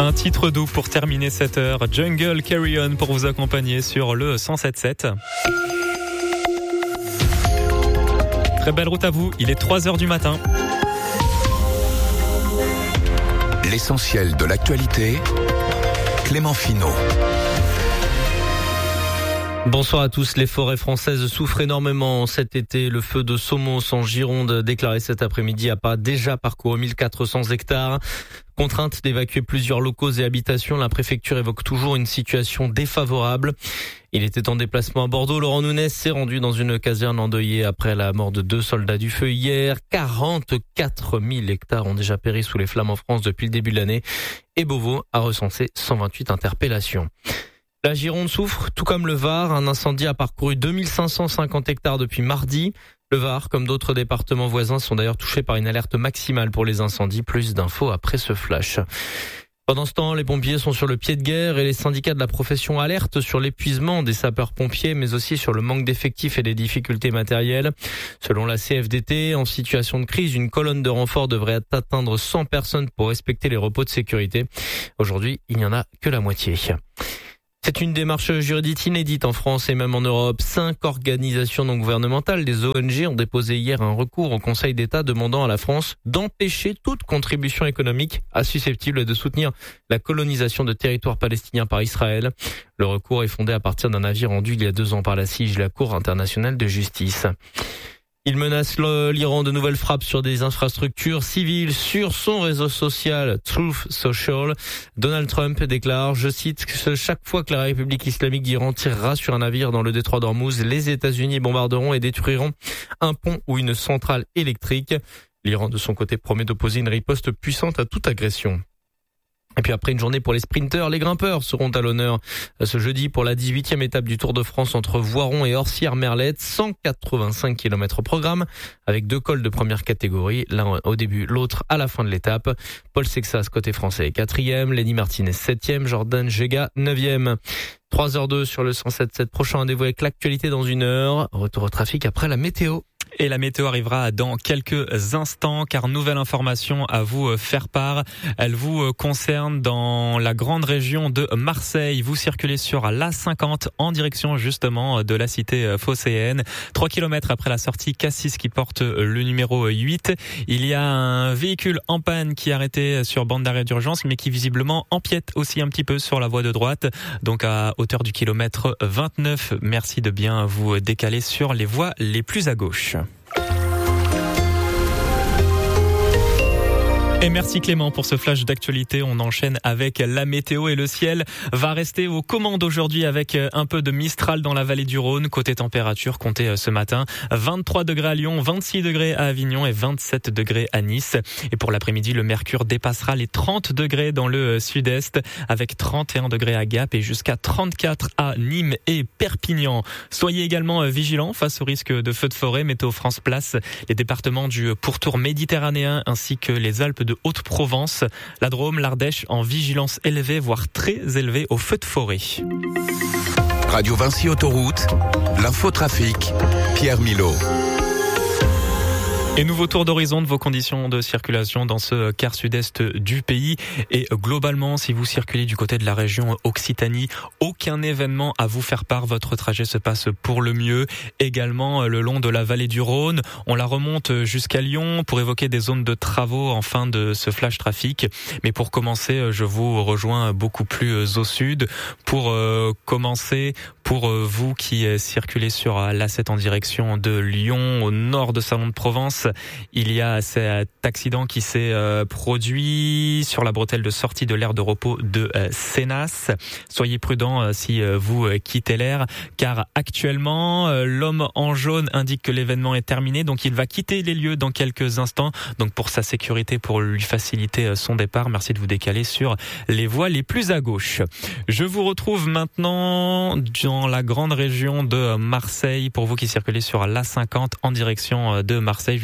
Un titre doux pour terminer cette heure. Jungle Carry On pour vous accompagner sur le 107.7. Très belle route à vous. Il est 3h du matin. L'essentiel de l'actualité. Clément Finot. Bonsoir à tous. Les forêts françaises souffrent énormément cet été. Le feu de Somos en Gironde, déclaré cet après-midi, a déjà parcouru 1400 hectares. Contrainte d'évacuer plusieurs locaux et habitations, la préfecture évoque toujours une situation défavorable. Il était en déplacement à Bordeaux. Laurent Nunez s'est rendu dans une caserne endeuillée après la mort de 2 soldats du feu hier. 44 000 hectares ont déjà péri sous les flammes en France depuis le début de l'année. Et Beauvau a recensé 128 interpellations. La Gironde souffre, tout comme le Var. Un incendie a parcouru 2550 hectares depuis mardi. Le Var, comme d'autres départements voisins, sont d'ailleurs touchés par une alerte maximale pour les incendies. Plus d'infos après ce flash. Pendant ce temps, les pompiers sont sur le pied de guerre et les syndicats de la profession alertent sur l'épuisement des sapeurs-pompiers, mais aussi sur le manque d'effectifs et des difficultés matérielles. Selon la CFDT, en situation de crise, une colonne de renfort devrait atteindre 100 personnes pour respecter les repos de sécurité. Aujourd'hui, il n'y en a que la moitié. C'est une démarche juridique inédite en France et même en Europe. 5 organisations non gouvernementales, des ONG, ont déposé hier un recours au Conseil d'État demandant à la France d'empêcher toute contribution économique susceptible de soutenir la colonisation de territoires palestiniens par Israël. Le recours est fondé à partir d'un avis rendu il y a 2 ans par la CIJ, la Cour internationale de justice. Il menace l'Iran de nouvelles frappes sur des infrastructures civiles sur son réseau social Truth Social. Donald Trump déclare, je cite, que chaque fois que la République islamique d'Iran tirera sur un navire dans le détroit d'Ormuz, les États-Unis bombarderont et détruiront un pont ou une centrale électrique. L'Iran, de son côté, promet d'opposer une riposte puissante à toute agression. Et puis après une journée pour les sprinteurs, les grimpeurs seront à l'honneur ce jeudi pour la 18e étape du Tour de France entre Voiron et Orsières-Merlette. 185 km au programme avec 2 cols de première catégorie, l'un au début, l'autre à la fin de l'étape. Paul Sexas côté français est 4e, Lenny Martinez 7e, Jordan Gega 9e. 3h02 sur le 107.7. Prochain rendez-vous avec l'actualité dans 1 heure. Retour au trafic après la météo. Et la météo arrivera dans quelques instants car nouvelle information à vous faire part. Elle vous concerne dans la grande région de Marseille. Vous circulez sur l'A50 en direction justement de la cité phocéenne. 3 km après la sortie Cassis qui porte le numéro 8. Il y a un véhicule en panne qui est arrêté sur bande d'arrêt d'urgence mais qui visiblement empiète aussi un petit peu sur la voie de droite. Donc à hauteur du kilomètre 29. Merci de bien vous décaler sur les voies les plus à gauche. Et merci Clément pour ce flash d'actualité. On enchaîne avec la météo et le ciel va rester aux commandes aujourd'hui avec un peu de Mistral dans la vallée du Rhône. Côté température, comptez ce matin 23 degrés à Lyon, 26 degrés à Avignon et 27 degrés à Nice. Et pour l'après-midi, le mercure dépassera les 30 degrés dans le sud-est avec 31 degrés à Gap et jusqu'à 34 à Nîmes et Perpignan. Soyez également vigilants face au risque de feux de forêt. Météo France place les départements du pourtour méditerranéen ainsi que les Alpes de Haute-Provence, la Drôme, l'Ardèche en vigilance élevée, voire très élevée au feu de forêt. Radio Vinci Autoroute, l'infotrafic, Pierre Milot. Et nouveau tour d'horizon de vos conditions de circulation dans ce quart sud-est du pays. Et globalement, si vous circulez du côté de la région Occitanie, aucun événement à vous faire part. Votre trajet se passe pour le mieux. Également le long de la vallée du Rhône. On la remonte jusqu'à Lyon pour évoquer des zones de travaux en fin de ce flash trafic. Mais pour commencer, je vous rejoins beaucoup plus au sud. Pour commencer, pour vous qui circulez sur l'A7 en direction de Lyon, au nord de Salon de Provence, il y a cet accident qui s'est produit sur la bretelle de sortie de l'aire de repos de Sénas. Soyez prudents si vous quittez l'aire, car actuellement, l'homme en jaune indique que l'événement est terminé, donc il va quitter les lieux dans quelques instants. Donc pour sa sécurité, pour lui faciliter son départ, merci de vous décaler sur les voies les plus à gauche. Je vous retrouve maintenant dans la grande région de Marseille, pour vous qui circulez sur l'A50 en direction de Marseille,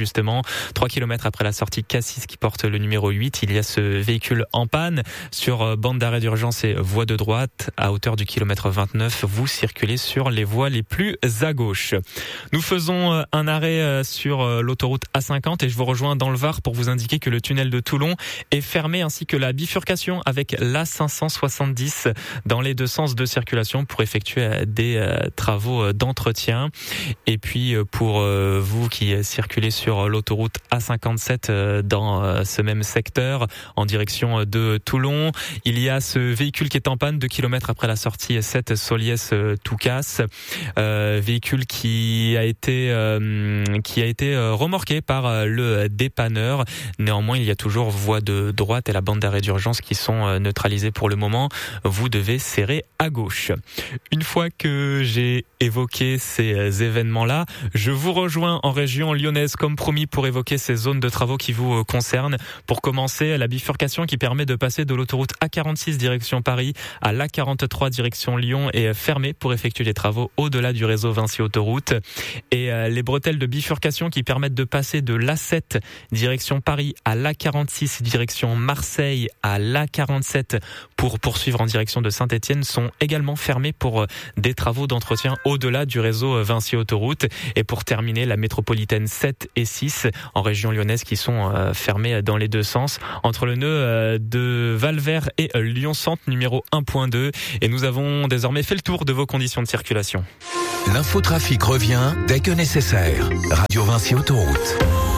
justement. 3 km après la sortie Cassis qui porte le numéro 8, il y a ce véhicule en panne sur bande d'arrêt d'urgence et voie de droite. À hauteur du kilomètre 29, vous circulez sur les voies les plus à gauche. Nous faisons un arrêt sur l'autoroute A50 et je vous rejoins dans le Var pour vous indiquer que le tunnel de Toulon est fermé ainsi que la bifurcation avec l'A570 dans les deux sens de circulation pour effectuer des travaux d'entretien. Et puis pour vous qui circulez sur l'autoroute A57 dans ce même secteur en direction de Toulon, il y a ce véhicule qui est en panne 2 km après la sortie 7 Soliès-Toucasse. Véhicule qui a été remorqué par le dépanneur. Néanmoins, il y a toujours voie de droite et la bande d'arrêt d'urgence qui sont neutralisées pour le moment. Vous devez serrer à gauche. Une fois que j'ai évoqué ces événements-là, je vous rejoins en région lyonnaise comme promis pour évoquer ces zones de travaux qui vous concernent. Pour commencer, la bifurcation qui permet de passer de l'autoroute A46 direction Paris à l'A43 direction Lyon est fermée pour effectuer les travaux au-delà du réseau Vinci Autoroute. Et les bretelles de bifurcation qui permettent de passer de l'A7 direction Paris à l'A46 direction Marseille à l'A47 pour poursuivre en direction de Saint-Étienne sont également fermées pour des travaux d'entretien au-delà du réseau Vinci Autoroute. Et pour terminer, la métropolitaine 7 et 6 en région lyonnaise qui sont fermées dans les deux sens entre le nœud de Valvert et Lyon-Centre numéro 1.2. Et nous avons désormais fait le tour de vos conditions de circulation. L'infotrafic revient dès que nécessaire. Radio Vinci Autoroute.